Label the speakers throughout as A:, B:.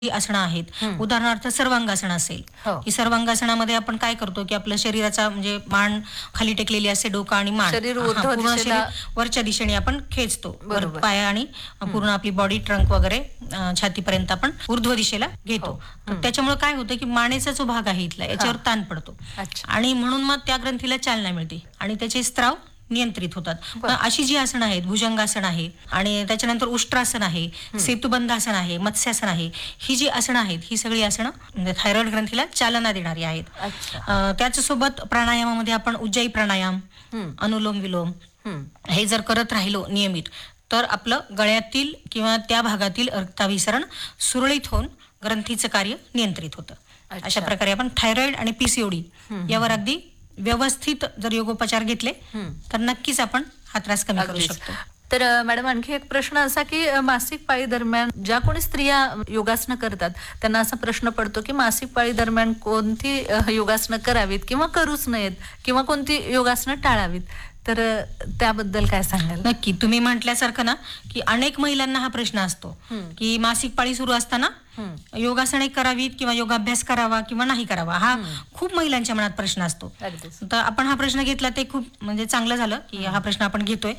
A: आसनं आहेत. उदाहरणार्थ सर्वांगासन असेल,
B: हो.
A: की सर्वांगासनामध्ये आपण काय करतो, की आपलं शरीराचा म्हणजे मान खाली टेकलेली असते, डोकं आणि मान
B: शरीर
A: हां,
B: ऊर्ध्व
A: पूर्ण
B: दिशेला-
A: शरीर वरच्या दिशेने आपण खेचतो. वर
B: बरोबर.
A: पाय आणि पूर्ण आपली बॉडी ट्रंक वगैरे छातीपर्यंत आपण ऊर्ध्व दिशेला घेतो.
B: हो.
A: तर त्याच्यामुळे काय होतं, की मानेचा जो भाग आहे इथला याच्यावर ताण पडतो
B: अच्छा.
A: आणि म्हणून मग त्या ग्रंथीला चालना मिळते आणि त्याचे स्त्राव नियंत्रित होतात. मग अशी जी आसनं आहेत, भुजंगासन आहे आणि त्याच्यानंतर उष्ट्रासन आहे, सेतुबंधासन आहे, मत्स्यासन आहे, ही जी आसनं आहेत ही सगळी आसनं म्हणजे थायरॉइड ग्रंथीला चालना देणारी आहेत.
B: अच्छा.
A: त्याच्यासोबत प्राणायामामध्ये आपण उज्जाई प्राणायाम, अनुलोम विलोम हे जर करत राहिलो नियमित तर आपलं गळ्यातील किंवा त्या भागातील रक्ताभिसरण सुरळीत होऊन ग्रंथीचं कार्य नियंत्रित होतं.
B: अच्छा.
A: अशा प्रकारे आपण थायरॉइड आणि पीसीओडी यावर अगदी व्यवस्थित जर योगोपचार घेतले तर नक्कीच आपण हा त्रास कमी करू
B: अगदीच.
A: शकतो.
B: तर मॅडम आणखी एक प्रश्न असा की मासिक पाळी दरम्यान ज्या कोणी स्त्रिया योगासनं करतात त्यांना असा प्रश्न पडतो की मासिक पाळी दरम्यान कोणती योगासनं करावीत किंवा करूच नयेत किंवा कोणती योगासनं टाळावीत, तर त्याबद्दल काय सांगाल?
A: नक्की तुम्ही म्हटल्यासारखं ना की अनेक महिलांना हा प्रश्न असतो की मासिक पाळी सुरू असताना योगासने करावीत किंवा योगाभ्यास करावा किंवा नाही करावा, हा खूप महिलांच्या मनात प्रश्न असतो.
B: अगदीच.
A: तर आपण हा प्रश्न घेतला ते खूप म्हणजे चांगलं झालं की हा प्रश्न आपण घेतोय.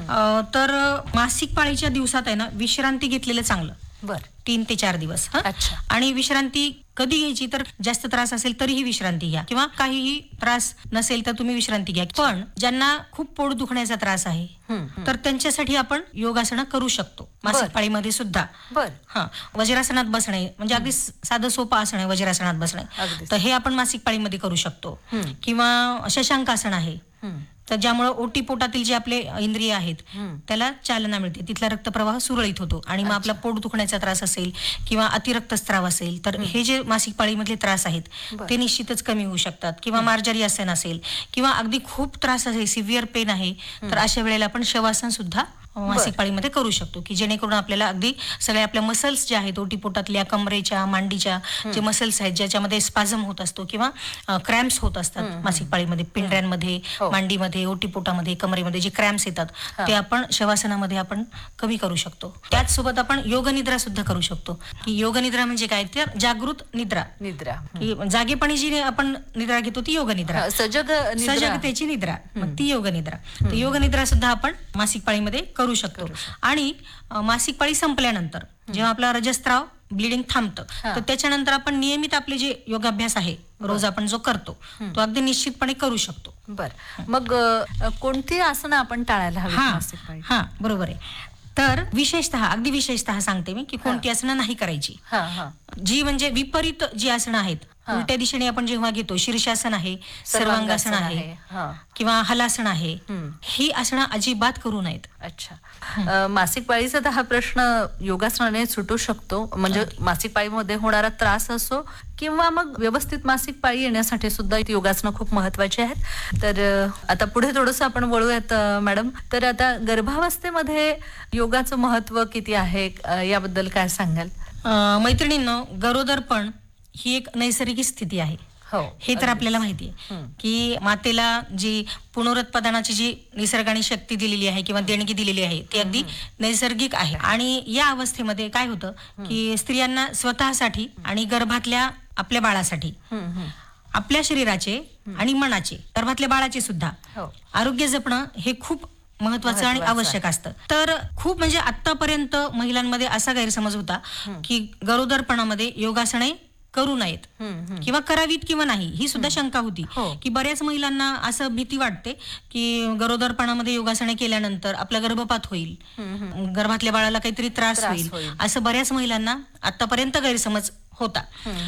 A: तर मासिक पाळीच्या दिवसात आहे ना विश्रांती घेतलेलं चांगलं.
B: बर.
A: 3 ते 4 दिवस.
B: अच्छा.
A: आणि विश्रांती कधी घ्यायची तर जास्त त्रास असेल तरीही विश्रांती घ्या किंवा काहीही त्रास नसेल तर तुम्ही विश्रांती घ्या. पण ज्यांना खूप पोट दुखण्याचा त्रास आहे तर त्यांच्यासाठी आपण योगासनं करू शकतो मासिक पाळीमध्ये सुद्धा.
B: बर.
A: हा, वज्रासनात बसणे म्हणजे अगदी साधं सोपं आसन आहे वज्रासनात बसणे.
B: अगदीच.
A: तर हे आपण मासिक पाळीमध्ये करू शकतो. किंवा शशांकासन आहे तर ज्यामुळे ओटीपोटातील जे आपले इंद्रिय आहेत त्याला चालना मिळते, तिथला रक्तप्रवाह सुरळीत होतो आणि मग आपला पोट दुखण्याचा त्रास असेल किंवा अतिरक्तस्राव असेल तर हे जे मासिक पाळीमधले त्रास आहेत ते निश्चितच कमी होऊ शकतात. किंवा मार्जारी आसन असेल किंवा अगदी खूप त्रास असेल, सिव्हिअर पेन आहे तर अशा वेळेला आपण शवासन सुद्धा मासिक पाळीमध्ये करू शकतो की जेणेकरून आपल्याला अगदी सगळ्या आपल्या मसल्स ज्या आहेत ओटीपोटातल्या, कमरेच्या, मांडीच्या जे मसल्स आहेत ज्याच्यामध्ये स्पाझम होत असतो किंवा क्रॅम्प्स होत असतात मासिक पाळीमध्ये, पिंढऱ्यांमध्ये, मांडीमध्ये, ओटीपोटामध्ये, कमरेमध्ये जे क्रॅम्प्स येतात ते आपण शवासनामध्ये आपण कमी करू शकतो. त्याचसोबत आपण योगनिद्रा सुद्धा करू शकतो. की योगनिद्रा म्हणजे काय तर जागृत निद्रा,
B: निद्रा.
A: की जागेपणी जी आपण निद्रा घेतो ती योगनिद्रा,
B: सजग निद्रा.
A: सजगतेची निद्रा, मग ती योगनिद्रा. तर योगनिद्रा सुद्धा आपण मासिक पाळीमध्ये करू शकतो. आणि मासिक पाळी संपल्यानंतर जेव्हा आपला रजस्त्राव ब्लिडिंग थांबतं तर त्याच्यानंतर आपण नियमित आपले जे योगाभ्यास आहे रोज आपण जो करतो तो अगदी निश्चितपणे करू शकतो.
B: बर. मग कोणती आसनं आपण टाळायला हवी मासिक पाळी?
A: हा बरोबर आहे. तर अगदी विशेषतः सांगते मी की कोणती आसनं नाही करायची. जी म्हणजे विपरीत जी आसनं आहेत, उलट्या दिशेने आपण जेव्हा घेतो, शीर्षासन आहे, सर्वांगासन आहे किंवा हलासन आहे, ही आसनं अजिबात करू नयेत.
B: अच्छा. मासिक पाळीचा तर हा प्रश्न योगासनाने सुटू शकतो, म्हणजे मासिक पाळीमध्ये होणारा त्रास असो किंवा मग व्यवस्थित मासिक पाळी येण्यासाठी सुद्धा योगासनं खूप महत्वाची आहेत. तर आता पुढे थोडंसं आपण वळूयात मॅडम. तर आता गर्भावस्थेमध्ये योगाचं महत्व किती आहे याबद्दल काय सांगाल?
A: मैत्रिणींनो, गरोदरपण ही एक नैसर्गिक स्थिती आहे. हे तर आपल्याला माहिती आहे की मातेला जी पुनरुत्पादनाची जी निसर्गाने शक्ती दिलेली आहे किंवा देणगी दिलेली आहे ती अगदी नैसर्गिक आहे. आणि या अवस्थेमध्ये काय होतं की स्त्रियांना स्वतःसाठी आणि गर्भातल्या आपल्या बाळासाठी आपल्या शरीराचे आणि मनाचे, गर्भातल्या बाळाचे सुद्धा आरोग्य जपणं हे खूप महत्वाचं आणि आवश्यक असतं. तर खूप म्हणजे आतापर्यंत महिलांमध्ये असा गैरसमज होता की गरोदरपणामध्ये योगासने करू नयेत किंवा करावीत किंवा नाही, ही सुद्धा शंका होती. की बऱ्याच महिलांना असं भीती वाटते की गरोदरपणामध्ये योगासने केल्यानंतर आपला गर्भपात होईल, गर्भातल्या बाळाला काहीतरी त्रास होईल, असं बऱ्याच महिलांना आतापर्यंत गैरसमज होता.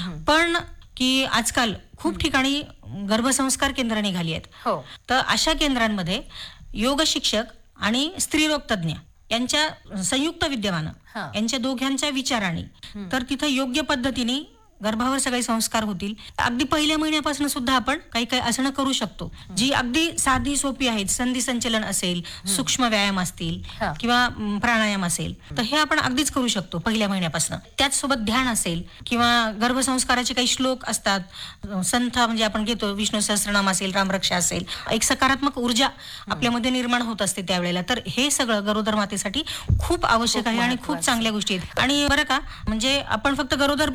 A: पण की आजकाल खूप ठिकाणी गर्भसंस्कार केंद्र निघाली आहेत. तर अशा केंद्रांमध्ये योग शिक्षक आणि स्त्रीरोग तज्ञ यांच्या संयुक्त विद्यमानं यांच्या दोघांच्या विचाराने तर तिथं योग्य पद्धतीने गर्भावर सगळे संस्कार होतील. अगदी पहिल्या महिन्यापासून सुद्धा आपण काही काही आसनं करू शकतो जी अगदी साधी सोपी आहेत. संधी संचलन असेल, सूक्ष्म व्यायाम असतील किंवा प्राणायाम असेल तर हे आपण अगदीच करू शकतो पहिल्या महिन्यापासून. त्याचसोबत ध्यान असेल किंवा गर्भसंस्काराचे काही श्लोक असतात, संथ म्हणजे आपण घेतो विष्णू सहस्त्रनाम असेल, रामरक्षा असेल, एक सकारात्मक ऊर्जा आपल्यामध्ये निर्माण होत असते त्यावेळेला. तर हे सगळं गरोदर मातेसाठी खूप आवश्यक आहे आणि खूप चांगल्या गोष्टी आहेत. आणि बरं का, म्हणजे आपण फक्त गरोदर